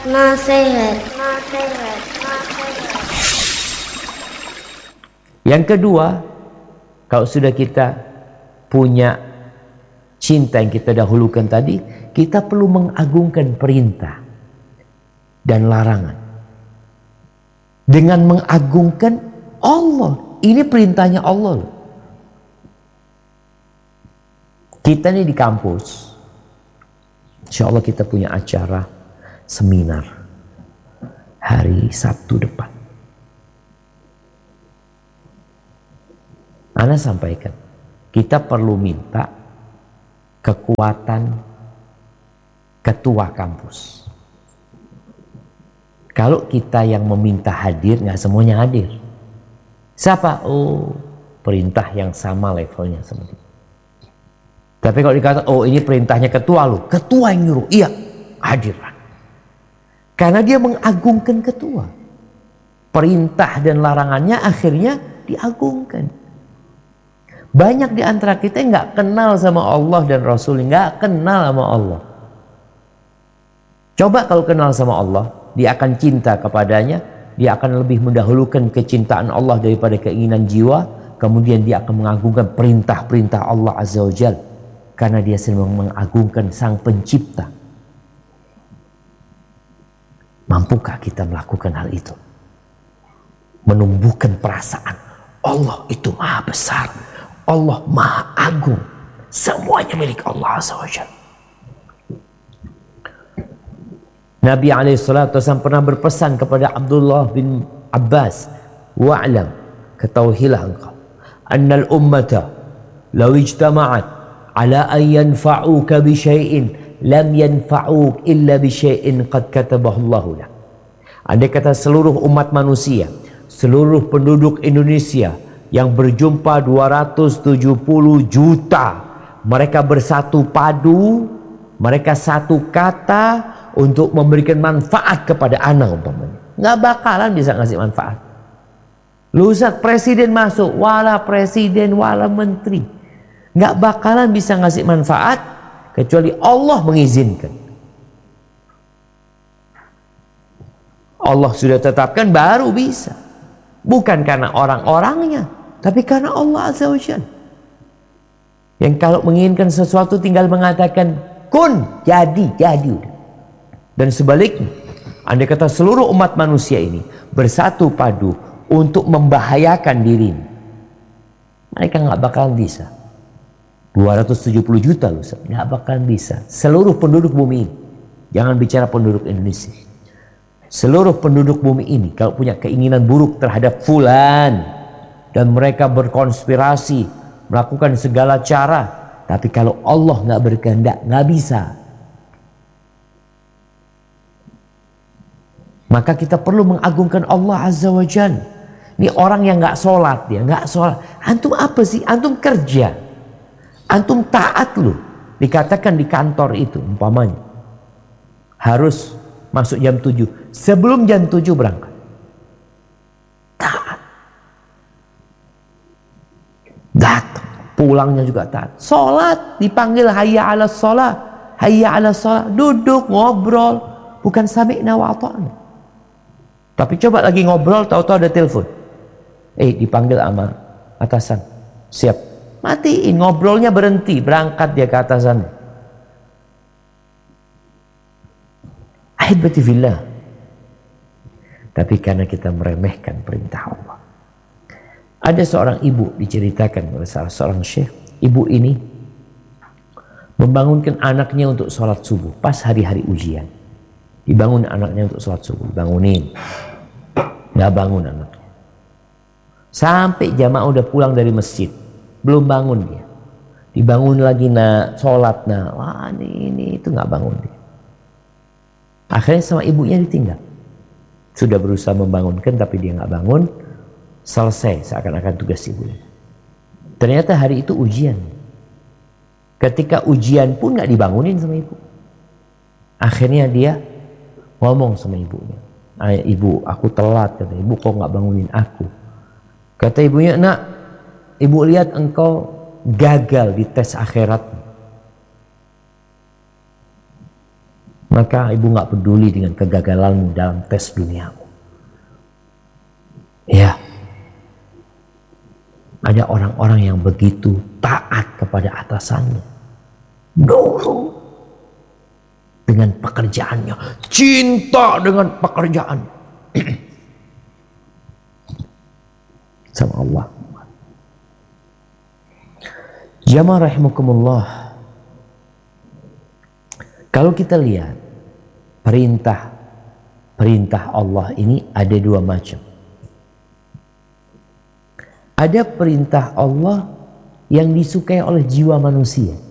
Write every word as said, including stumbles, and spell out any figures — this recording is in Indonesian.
Nasihat, nasihat, nasihat. Yang kedua, kalau sudah kita punya cinta yang kita dahulukan tadi, kita perlu mengagungkan perintah dan larangan. Dengan mengagungkan Allah. Ini perintahnya Allah. Kita nih di kampus, insya Allah kita punya acara seminar hari Sabtu depan. Ana sampaikan, kita perlu minta kekuatan ketua kampus. Kalau kita yang meminta hadir, nggak semuanya hadir. Siapa? Oh, perintah yang sama levelnya sama dia. Tapi kalau dikata, oh ini perintahnya ketua lu, ketua yang nyuruh, iya hadirlah. Karena dia mengagungkan ketua. Perintah dan larangannya akhirnya diagungkan. Banyak di antara kita yang nggak kenal sama Allah dan Rasul, nggak kenal sama Allah. Coba kalau kenal sama Allah, dia akan cinta kepadanya, dia akan lebih mendahulukan kecintaan Allah daripada keinginan jiwa, kemudian dia akan mengagungkan perintah-perintah Allah Azza wa Jalla, karena dia sedang mengagungkan Sang Pencipta. Mampukah kita melakukan hal itu? Menumbuhkan perasaan Allah itu maha besar, Allah maha agung, semuanya milik Allah Azza wa Jalla. Nabi alaihi salatu wasallam pernah berpesan kepada Abdullah bin Abbas, wa'lam, ketahuilah engkau, annal ummata law ijtama'at ala an yanfa'uka bi syai'in lam yanfa'uk illa bi syai'in qad katabahu Allah lak. Andai kata seluruh umat manusia, seluruh penduduk Indonesia yang berjumpa dua ratus tujuh puluh juta, mereka bersatu padu, mereka satu kata untuk memberikan manfaat kepada anak umpamanya, nggak bakalan bisa ngasih manfaat. Lu Ustaz, presiden masuk, wala presiden wala menteri, nggak bakalan bisa ngasih manfaat kecuali Allah mengizinkan. Allah sudah tetapkan baru bisa. Bukan karena orang-orangnya, tapi karena Allah Azza wa Jalla. Yang kalau menginginkan sesuatu tinggal mengatakan kun, jadi, jadi udah. Dan sebaliknya, andai kata seluruh umat manusia ini bersatu padu untuk membahayakan dirinya, mereka nggak bakalan bisa. dua ratus tujuh puluh juta loh, nggak bakalan bisa. Seluruh penduduk bumi ini, jangan bicara penduduk Indonesia, seluruh penduduk bumi ini kalau punya keinginan buruk terhadap fulan dan mereka berkonspirasi melakukan segala cara, tapi kalau Allah nggak berkehendak nggak bisa. Maka kita perlu mengagungkan Allah Azza wa Jalla. Ini orang yang nggak sholat, dia nggak sholat. Antum apa sih? Antum kerja, antum taat loh. Dikatakan di kantor itu umpamanya harus masuk jam tujuh. Sebelum jam tujuh berangkat. Taat. Datang. Pulangnya juga taat. Sholat. Dipanggil hayya ala sholat. Hayya ala sholat. Duduk, ngobrol. Bukan sami'na wa ata'na. Tapi coba lagi ngobrol, tahu-tahu ada telepon. Eh, dipanggil sama atasan. Siap. Matiin. Ngobrolnya berhenti. Berangkat dia ke atasan. Ahibati fillah. Tapi karena kita meremehkan perintah Allah. Ada seorang ibu diceritakan oleh salah seorang syekh. Ibu ini membangunkan anaknya untuk sholat subuh pas hari-hari ujian. Dibangun anaknya untuk sholat subuh, bangunin. Nggak bangun anaknya. Sampai jamaah udah pulang dari masjid, belum bangun dia. Dibangun lagi nak, sholat nak. Wah ini, ini itu nggak bangun dia. Akhirnya sama ibunya ditinggal. Sudah berusaha membangunkan tapi dia nggak bangun. Selesai seakan-akan tugas ibunya. Ternyata hari itu ujian. Ketika ujian pun nggak dibangunin sama ibu. Akhirnya dia ngomong sama ibunya. Ibu, aku telat. Kata ibu, kok nggak bangunin aku? Kata ibunya, nak, ibu lihat engkau gagal di tes akhirat. maka ibu nggak peduli dengan kegagalanmu dalam tes duniamu. Ya, ada orang-orang yang begitu taat kepada atasannya, nurut dengan pekerjaannya, cinta dengan pekerjaan sama Allah. Jamaah rahimakumullah, kalau kita lihat perintah perintah Allah ini ada dua macam. Ada perintah Allah yang disukai oleh jiwa manusia.